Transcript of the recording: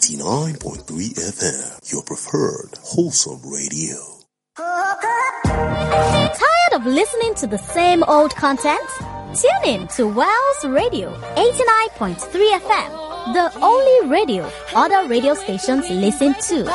89.3 FM, your preferred wholesome radio. Tired of listening to the same old content? Tune in to Wells Radio 89.3 FM, the only radio other radio stations listen to.